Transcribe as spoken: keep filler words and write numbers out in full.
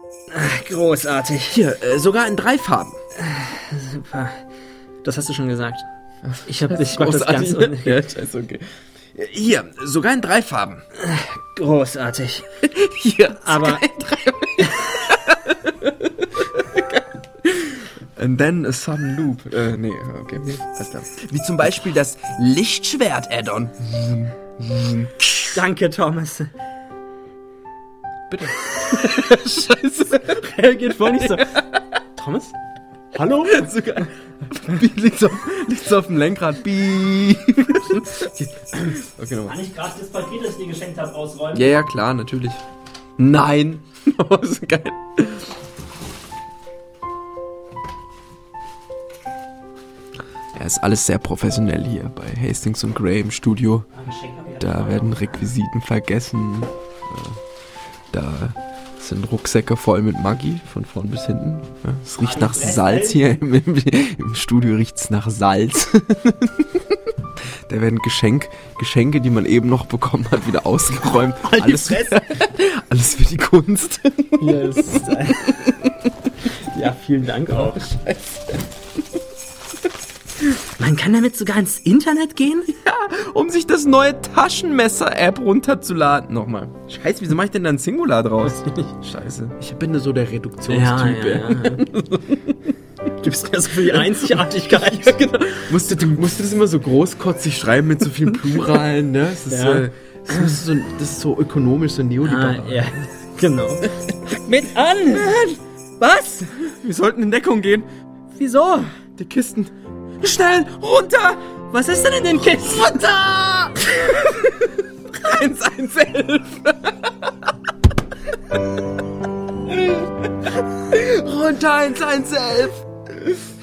Großartig. Hier, äh, sogar in drei Farben. Super. Das hast du schon gesagt. Ich hab ich mach das Großartig, ganz ne? Ja, scheiße, okay. Hier, sogar in drei Farben. Großartig. Hier, Aber sogar in drei And then a sudden loop. Äh, nee, okay. Alles klar. Wie zum Beispiel das Lichtschwert-Add-on. danke, Thomas. Bitte. Scheiße. Reagiert voll nicht so. Thomas? Hallo? Sogar. Liegt's auf, liegt's auf dem Lenkrad. Piep. Okay, nochmal. Kann ich gerade das Paket, das ich dir geschenkt habe, ausräumen? Ja, ja, klar, natürlich. Nein. Oh, so geil. Ja, ist alles sehr professionell hier bei Hastings und Gray im Studio. Da werden Requisiten vergessen. Da sind Rucksäcke voll mit Maggi, von vorn bis hinten. Ja, es riecht nach Salz hier. Im, im, im Studio riecht es nach Salz. Da werden Geschenk, Geschenke, die man eben noch bekommen hat, wieder ausgeräumt. Alles, alles für die Kunst. Ja, das ist, äh, ja, vielen Dank auch. Scheiße. Man kann damit sogar ins Internet gehen? Ja, um sich das neue Taschenmesser-App runterzuladen. Nochmal. Scheiße, wieso mache ich denn da ein Singular draus? Scheiße. Ich bin da so der Reduktionstyp. Ja, ja, ja. Gibst mir so für die Einzigartigkeit. Ja, genau. Musst du, du musst das immer so großkotzig schreiben mit so vielen Pluralen, ne? Das ist, Ja. äh, das ist, so, das ist so ökonomisch, so neoliberal. Ah, ja, genau. Mit an! Was? Wir sollten in Deckung gehen. Wieso? Die Kisten. Schnell, runter! Was ist denn in den Kisten? Runter! eins eins elf. Runter, eins eins elf.